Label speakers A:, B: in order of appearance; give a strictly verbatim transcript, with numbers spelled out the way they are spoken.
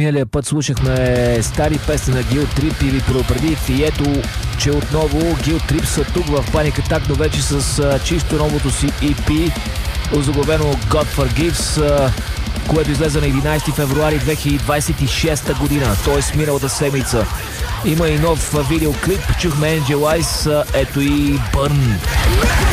A: миналия път слушахме стари песни на Guilt Trip и ви предупредих и ето, че отново Guilt Trip са тук в Panic Attack, но вече с а, чисто новото си и пи, озаглавено God Forgives, а, което излезе на единайсети февруари две хиляди двайсет и шеста година, т.е. миналата седмица. Има и нов видеоклип, чухме Angel Eyes, ето и Burn.